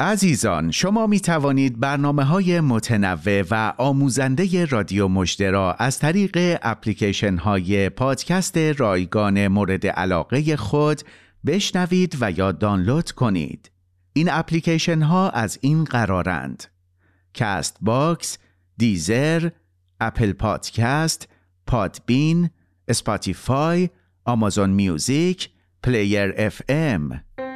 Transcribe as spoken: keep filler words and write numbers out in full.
عزیزان، شما می توانید برنامه‌های متنوع و آموزنده رادیو مژده را از طریق اپلیکیشن‌های پادکست رایگان مورد علاقه خود بشنوید و یا دانلود کنید. این اپلیکیشن‌ها از این قرارند: کست باکس، دیزر، اپل پادکست، پادبین، اسپاتیفای، آمازون میوزیک، پلیر اف ام.